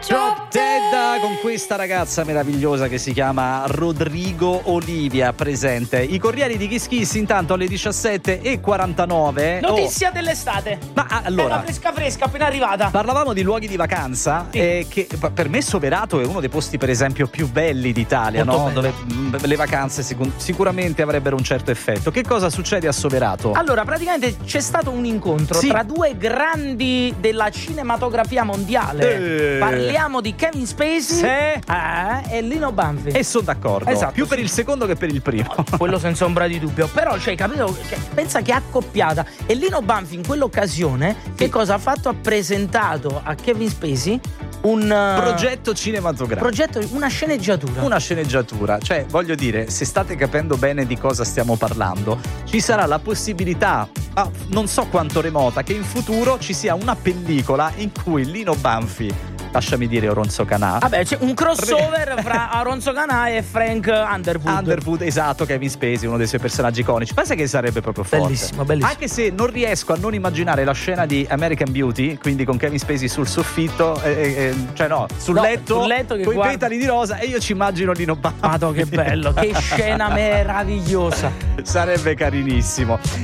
Drop Dead con questa ragazza meravigliosa che si chiama Rodrigo Olivia presente. I Corrieri di Kiss Kiss intanto alle 17:49. Notizia dell'estate. Ma allora, fresca appena arrivata. Parlavamo di luoghi di vacanza, sì. Che per me Soverato è uno dei posti per esempio più belli d'Italia, molto no? bello. Dove le vacanze sicuramente avrebbero un certo effetto. Che cosa succede a Soverato? Allora, praticamente c'è stato un incontro tra due grandi della cinematografia mondiale. Parliamo di Kevin Spacey e Lino Banfi. E sono d'accordo. Esatto, più per il secondo che per il primo. Quello senza ombra di dubbio. Però, capito? Pensa che è accoppiata. E Lino Banfi in quell'occasione che cosa ha fatto? Ha presentato a Kevin Spacey un progetto cinematografico. Una sceneggiatura. Una sceneggiatura. Cioè, voglio dire, se state capendo bene di cosa stiamo parlando, ci sarà la possibilità, non so quanto remota, che in futuro ci sia una pellicola in cui Lino Banfi, lasciami dire Oronzo Canà. Vabbè, c'è un crossover fra Oronzo Canà e Frank Underwood. Esatto, Kevin Spacey, uno dei suoi personaggi iconici. Pensa che sarebbe proprio forte. Bellissimo. Anche se non riesco a non immaginare la scena di American Beauty, quindi con Kevin Spacey sul soffitto, sul letto che con i petali di rosa, e io ci immagino Lino Banfi. Madò, che bello, che scena meravigliosa. Sarebbe carinissimo.